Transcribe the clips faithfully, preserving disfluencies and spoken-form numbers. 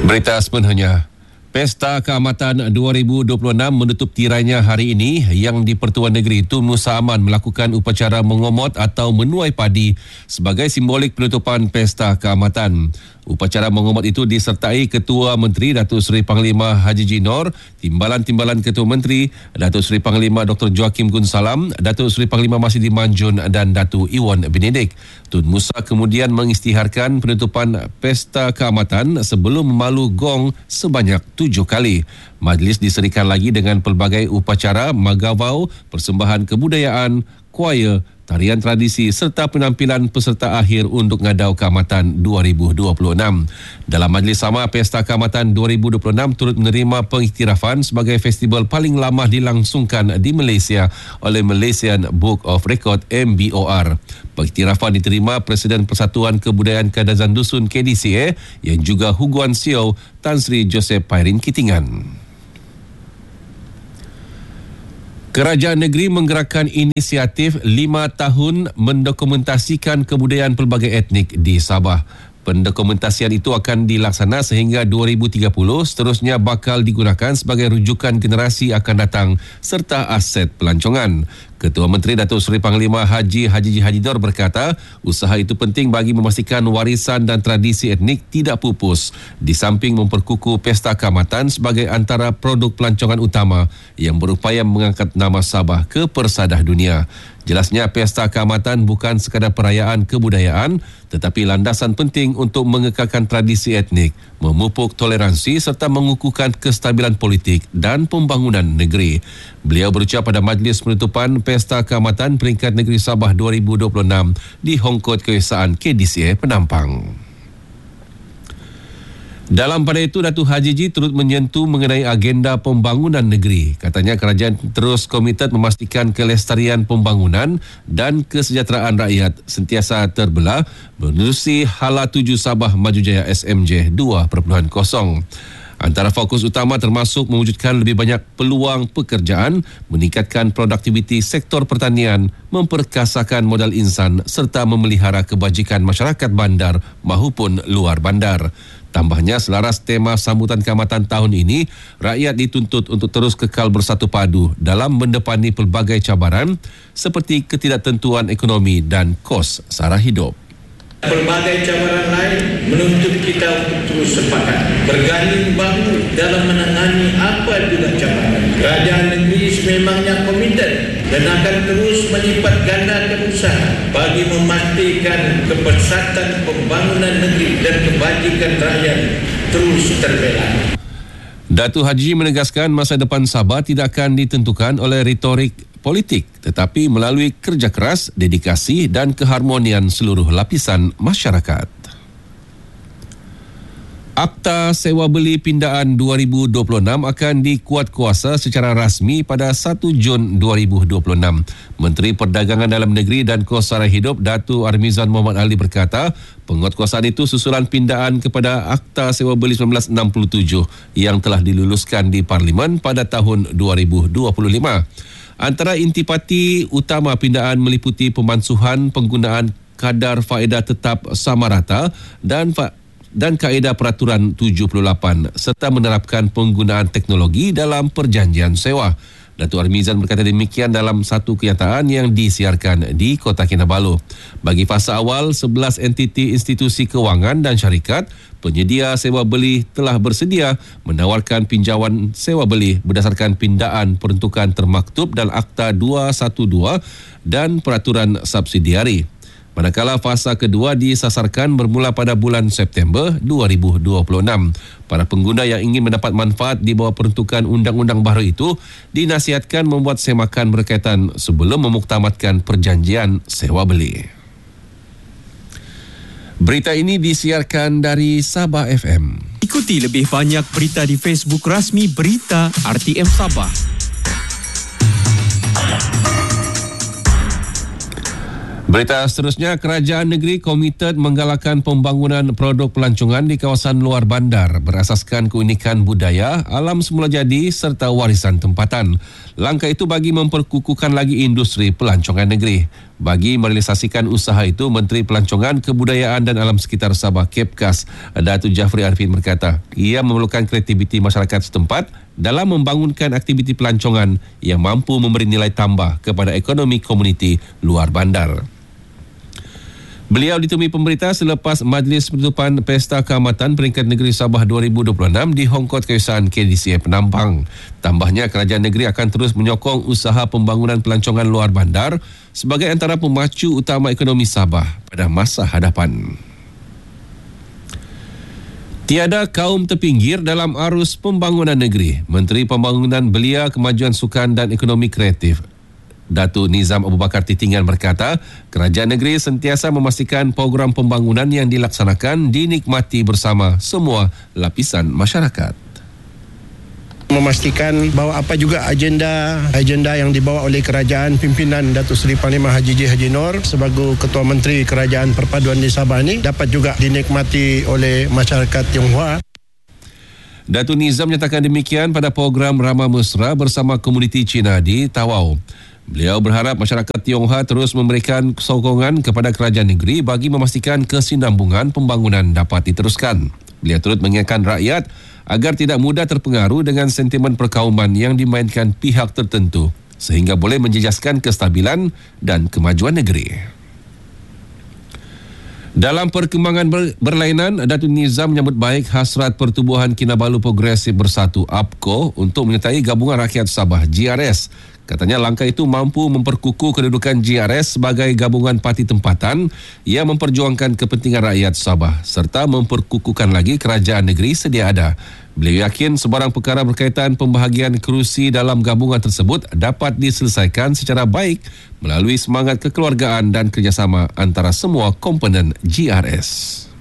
Berita sepenuhnya. Pesta Keamatan dua ribu dua puluh enam menutup tirainya hari ini yang di Pertuan Negeri Tun Musa Aman melakukan upacara mengomot atau menuai padi sebagai simbolik penutupan Pesta Keamatan. Upacara mengomot itu disertai Ketua Menteri Datuk Seri Panglima Haji Jinor, Timbalan-Timbalan Ketua Menteri Datuk Seri Panglima Doktor Joakim Gun Salam, Datuk Seri Panglima Masidi Manjun dan Datuk Iwan Benedik. Tun Musa kemudian mengisytiharkan penutupan Pesta Keamatan sebelum memalu gong sebanyak tujuh kali. Majlis diserikan lagi dengan pelbagai upacara, magawau, persembahan kebudayaan, choir, tarian tradisi serta penampilan peserta akhir untuk ngadau Keamatan dua ribu dua puluh enam. Dalam majlis sama, Pesta Keamatan dua ribu dua puluh enam turut menerima pengiktirafan sebagai festival paling lama dilangsungkan di Malaysia oleh Malaysian Book of Record M B O R. Pengiktirafan diterima Presiden Persatuan Kebudayaan Kadazan Dusun K D C A yang juga Huguan Siau Tan Sri Joseph Pairin Kitingan. Kerajaan negeri menggerakkan inisiatif lima tahun mendokumentasikan kebudayaan pelbagai etnik di Sabah. Pendokumentasian itu akan dilaksana sehingga dua ribu tiga puluh, seterusnya bakal digunakan sebagai rujukan generasi akan datang serta aset pelancongan. Ketua Menteri Datuk Seri Panglima Haji Haji Hajidor berkata, usaha itu penting bagi memastikan warisan dan tradisi etnik tidak pupus, di samping memperkukuh Pesta Keamatan sebagai antara produk pelancongan utama yang berupaya mengangkat nama Sabah ke persadah dunia. Jelasnya, Pesta Keamatan bukan sekadar perayaan kebudayaan tetapi landasan penting untuk mengekalkan tradisi etnik, memupuk toleransi serta mengukuhkan kestabilan politik dan pembangunan negeri. Beliau berucap pada majlis penutupan Pesta Keamatan Peringkat Negeri Sabah dua ribu dua puluh enam di Hongkod Keesaan K D C A Penampang. Dalam pada itu, Datuk Haji Ji turut menyentuh mengenai agenda pembangunan negeri. Katanya kerajaan terus komited memastikan kelestarian pembangunan dan kesejahteraan rakyat sentiasa terbelah menerusi Hala tujuh Sabah Maju Jaya S M J dua titik kosong. Antara fokus utama termasuk mewujudkan lebih banyak peluang pekerjaan, meningkatkan produktiviti sektor pertanian, memperkasakan modal insan serta memelihara kebajikan masyarakat bandar maupun luar bandar. Tambahnya, selaras tema sambutan Keamatan tahun ini, rakyat dituntut untuk terus kekal bersatu padu dalam mendepani pelbagai cabaran seperti ketidaktentuan ekonomi dan kos sara hidup. Pelbagai cabaran lain menuntut kita untuk terus sepakat, berganding bahu dalam menangani apa juga cabaran. Kerajaan negeri sememangnya komited dan akan terus melipat gandakan usaha bagi memastikan kepersatan pembangunan negeri dan kebajikan rakyat terus terbela. Datuk Haji menegaskan masa depan Sabah tidak akan ditentukan oleh retorik politik tetapi melalui kerja keras, dedikasi dan keharmonian seluruh lapisan masyarakat. Akta Sewa Beli Pindaan dua ribu dua puluh enam akan dikuatkuasa secara rasmi pada satu Jun dua ribu dua puluh enam. Menteri Perdagangan Dalam Negeri dan Kos Sara Hidup Datuk Armizan Muhammad Ali berkata, penguatkuasaan itu susulan pindaan kepada Akta Sewa Beli seribu sembilan ratus enam puluh tujuh yang telah diluluskan di Parlimen pada tahun dua ribu dua puluh lima. Antara intipati utama pindaan meliputi pemansuhan penggunaan kadar faedah tetap sama rata dan fa- dan kaedah peraturan tujuh puluh lapan serta menerapkan penggunaan teknologi dalam perjanjian sewa. Datuk Armizan berkata demikian dalam satu kenyataan yang disiarkan di Kota Kinabalu. Bagi fasa awal, sebelas entiti institusi kewangan dan syarikat penyedia sewa beli telah bersedia menawarkan pinjaman sewa beli berdasarkan pindaan peruntukan termaktub dalam Akta dua satu dua dan peraturan subsidiari. Manakala fasa kedua disasarkan bermula pada bulan September dua ribu dua puluh enam. Para pengguna yang ingin mendapat manfaat di bawah peruntukan undang-undang baru itu dinasihatkan membuat semakan berkaitan sebelum memuktamadkan perjanjian sewa beli. Berita ini disiarkan dari Sabah F M. Ikuti lebih banyak berita di Facebook rasmi Berita R T M Sabah. Berita seterusnya, kerajaan negeri komited menggalakkan pembangunan produk pelancongan di kawasan luar bandar berasaskan keunikan budaya, alam semula jadi serta warisan tempatan. Langkah itu bagi memperkukuhkan lagi industri pelancongan negeri. Bagi merealisasikan usaha itu, Menteri Pelancongan, Kebudayaan dan Alam Sekitar Sabah Kepkas, Datuk Jafri Arifin berkata, ia memerlukan kreativiti masyarakat setempat dalam membangunkan aktiviti pelancongan yang mampu memberi nilai tambah kepada ekonomi komuniti luar bandar. Beliau ditemui pemberita selepas Majlis Penutupan Pesta Keamatan Peringkat Negeri Sabah dua ribu dua puluh enam di Hongkot Kawasan K D C A Penampang. Tambahnya, kerajaan negeri akan terus menyokong usaha pembangunan pelancongan luar bandar sebagai antara pemacu utama ekonomi Sabah pada masa hadapan. Tiada kaum terpinggir dalam arus pembangunan negeri. Menteri Pembangunan Belia, Kemajuan Sukan dan Ekonomi Kreatif, Datuk Nizam Abu Bakar Titingan berkata, kerajaan negeri sentiasa memastikan program pembangunan yang dilaksanakan dinikmati bersama semua lapisan masyarakat. Memastikan bahawa apa juga agenda agenda yang dibawa oleh kerajaan pimpinan Datuk Seri Panglima Haji J. Haji Nur sebagai Ketua Menteri Kerajaan Perpaduan di Sabah ini dapat juga dinikmati oleh masyarakat Tionghoa. Datuk Nizam menyatakan demikian pada program Ramah Mesra bersama komuniti Cina di Tawau. Beliau berharap masyarakat Tionghoa terus memberikan sokongan kepada kerajaan negeri bagi memastikan kesinambungan pembangunan dapat diteruskan. Beliau turut mengingatkan rakyat agar tidak mudah terpengaruh dengan sentimen perkauman yang dimainkan pihak tertentu sehingga boleh menjejaskan kestabilan dan kemajuan negeri. Dalam perkembangan ber- berlainan, Datuk Nizam menyambut baik hasrat Pertubuhan Kinabalu Progresif Bersatu A P K O untuk menyertai Gabungan Rakyat Sabah G R S. Katanya langkah itu mampu memperkukuh kedudukan G R S sebagai gabungan parti tempatan yang memperjuangkan kepentingan rakyat Sabah serta memperkukuhkan lagi kerajaan negeri sedia ada. Beliau yakin sebarang perkara berkaitan pembahagian kerusi dalam gabungan tersebut dapat diselesaikan secara baik melalui semangat kekeluargaan dan kerjasama antara semua komponen G R S.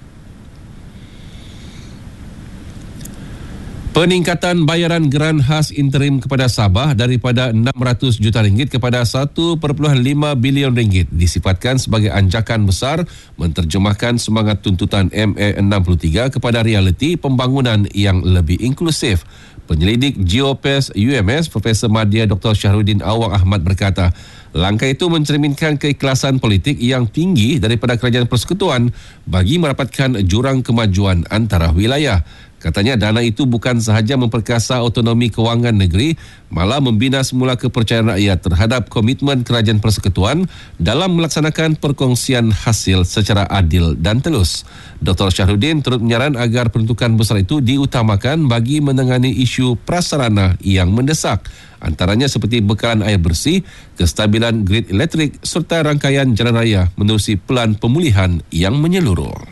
Peningkatan bayaran geran khas interim kepada Sabah daripada enam ratus juta ringgit kepada satu perpuluhan lima bilion ringgit disifatkan sebagai anjakan besar menterjemahkan semangat tuntutan M A enam puluh tiga kepada realiti pembangunan yang lebih inklusif. Penyelidik Geopes U M S Profesor Madya Doktor Syahrudin Awang Ahmad berkata, langkah itu mencerminkan keikhlasan politik yang tinggi daripada Kerajaan Persekutuan bagi merapatkan jurang kemajuan antara wilayah. Katanya dana itu bukan sahaja memperkasa autonomi kewangan negeri, malah membina semula kepercayaan rakyat terhadap komitmen Kerajaan Persekutuan dalam melaksanakan perkongsian hasil secara adil dan telus. Doktor Syahrudin turut menyaran agar peruntukan besar itu diutamakan bagi menangani isu prasarana yang mendesak, antaranya seperti bekalan air bersih, kestabilan grid elektrik serta rangkaian jalan raya menerusi pelan pemulihan yang menyeluruh.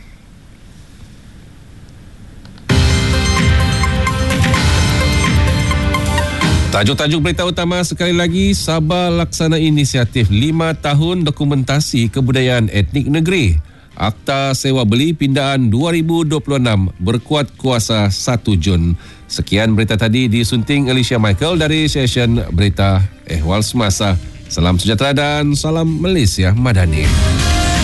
Tajuk-tajuk berita utama sekali lagi, Sabah laksana inisiatif lima tahun dokumentasi kebudayaan etnik negeri. Akta Sewa Beli Pindaan dua ribu dua puluh enam berkuat kuasa satu Jun. Sekian berita tadi disunting Alicia Michael dari session berita Ehwal Semasa. Salam sejahtera dan salam Malaysia Madani.